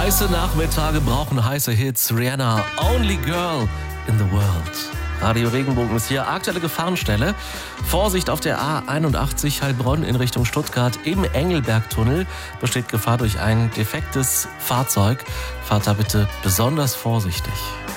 Heiße Nachmittage brauchen heiße Hits. Rihanna, Only Girl in the World. Radio Regenbogen ist hier. Aktuelle Gefahrenstelle. Vorsicht auf der A81 Heilbronn in Richtung Stuttgart. Im Engelbergtunnel besteht Gefahr durch ein defektes Fahrzeug. Fahrt da bitte besonders vorsichtig.